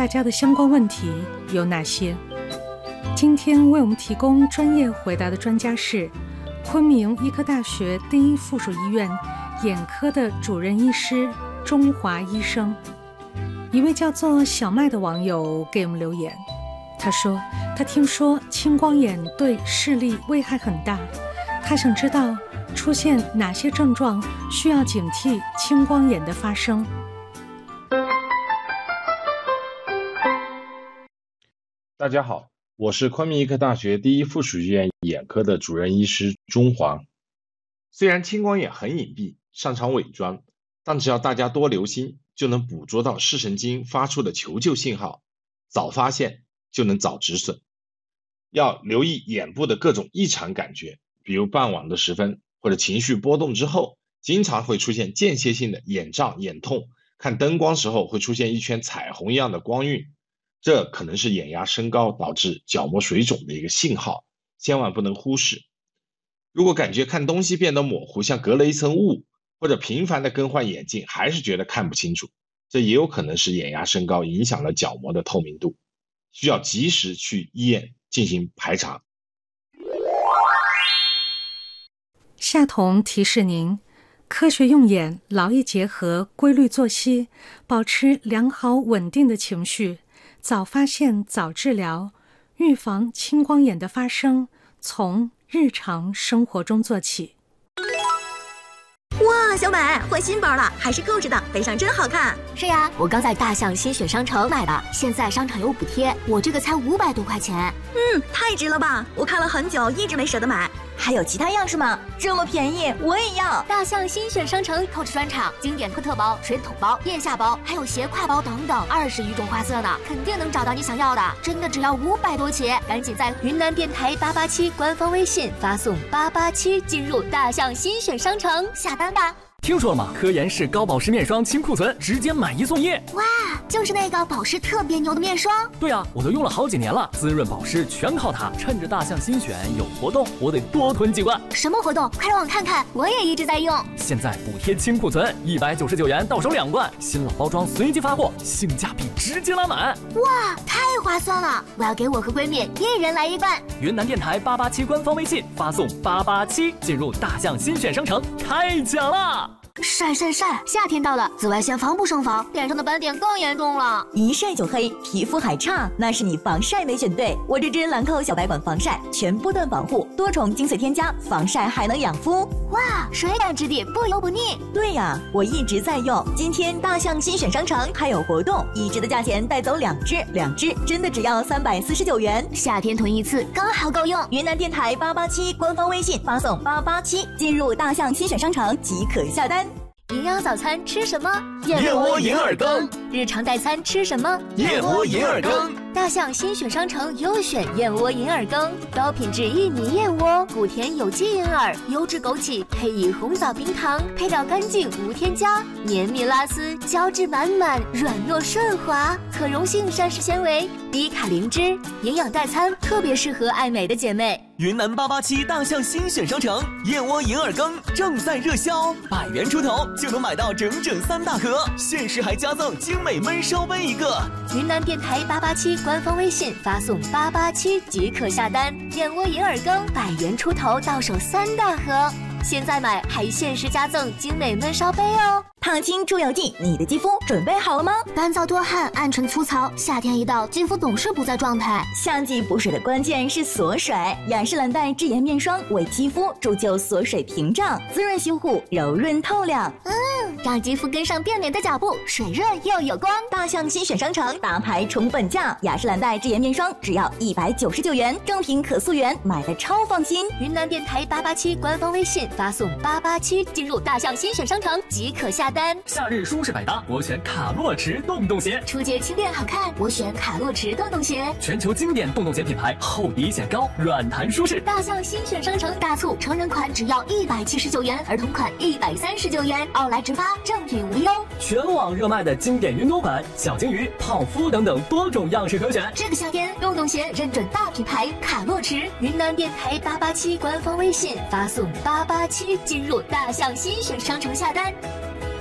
大家的相关问题有哪些？今天为我们提供专业回答的专家是昆明医科大学第一附属医院眼科的主任医师钟华医生。一位叫做小麦的网友给我们留言，他说他听说青光眼对视力危害很大，他想知道出现哪些症状需要警惕青光眼的发生。 大家好，我是昆明医科大学第一附属医院眼科的主任医师钟华。虽然青光眼很隐蔽，擅长伪装，但只要大家多留心，就能捕捉到视神经发出的求救信号，早发现就能早止损。要留意眼部的各种异常感觉，比如傍晚的时分或者情绪波动之后，经常会出现间歇性的眼胀、眼痛，看灯光时候会出现一圈彩虹一样的光晕，这可能是眼压升高导致角膜水肿的一个信号，千万不能忽视。如果感觉看东西变得模糊，像隔了一层雾，或者频繁的更换眼镜还是觉得看不清楚，这也有可能是眼压升高影响了角膜的透明度，需要及时去医院进行排查。 夏彤提示您，科学用眼，劳逸结合，规律作息，保持良好稳定的情绪，早发现早治疗，预防青光眼的发生，从日常生活中做起。 哇，小美换新包了，还是购置的，背上真好看。 是呀，我刚在大象新选商城买的，现在商场有补贴，我这个才500多块钱。 太值了吧！我看了很久，一直没舍得买。还有其他样式吗？这么便宜，我也要。 大象新选商城购置专场，经典特包、水桶包、腋下包，还有斜挎包等等，20余种花色呢，肯定能找到你想要的。真的只要500多起，赶紧在云南电台887官方微信发送887进入大象新选商城下单吧。 听说了吗？科颜氏高保湿面霜清库存，直接买1送1。 哇，就是那个保湿特别牛的面霜。 对啊，我都用了好几年了，滋润保湿全靠它。趁着大象新选有活动，我得多囤几罐。 什么活动？快让我看看，我也一直在用。 现在补贴清库存，199元到手2罐，新老包装随机发货，性价比直接拉满。 哇，太划算了！我要给我和闺蜜一人来1罐。 云南电台887官方微信发送887进入大象新选商城，开奖啦！ 晒，夏天到了，紫外线防不胜防，脸上的斑点更严重了。 一晒就黑，皮肤还差，那是你防晒没选对。我这支兰蔻小白管防晒，全波段保护，多重精粹添加，防晒还能养肤。 哇，水感质地，不油不腻。 对呀，我一直在用。今天大象新选商城还有活动，1支的价钱带走2支真的只要349元。 夏天囤1次刚好够用。 云南电台887官方微信发送887进入大象新选商城即可下单。 营养早餐吃什么？ 燕窝银耳羹。 日常代餐吃什么？ 燕窝银耳羹。 大象新选商城优选燕窝银耳羹，高品质薏米燕窝，谷甜有机银耳，优质枸杞，配以红枣冰糖，配料干净无添加，绵密拉丝，胶质满满，软糯顺滑，可溶性膳食纤维，低卡灵脂，营养代餐特别适合爱美的姐妹。 云南887大象新选商城燕窝银耳羹正在热销，100元出头就能买到整3大盒，限时还加赠精美焖烧杯1个。 云南电台887官方微信发送887即可下单，燕窝银耳羹100元出头到手3大盒，现在买还限时加赠精美焖烧杯哦。 烫青助油剂，你的肌肤准备好了吗？ 干燥多汗，暗沉粗糙，夏天一到，肌肤总是不在状态。 夏季补水的关键是锁水，雅诗兰黛智妍面霜为肌肤铸就锁水屏障，滋润修护，柔润透亮。 让肌肤跟上变美的脚步，水润又有光。 大象新选商城大牌重本价，雅诗兰黛智妍面霜只要199元，正品可溯源，买的超放心。 云南电台887官方微信发送887进入大象新选商城即可下单。 夏日舒适百搭，我选卡洛驰洞洞鞋。 初阶轻便好看，我选卡洛驰洞洞鞋。 全球经典洞洞鞋品牌，厚底显高，软弹舒适。 大象新选商城大促，成人款只要179元，儿童款139元，奥莱直发，正品无忧。 全网热卖的经典云朵款、小金鱼、泡芙等等多种样式可选。 这个夏天，洞洞鞋认准大品牌卡洛驰。云南电台887官方微信发送887进入大象新选商城下单。